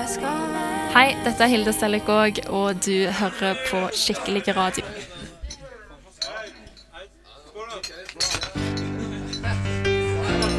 Hei, dette er Hilde Stellikåg, og du hører på Skikkelig Radio.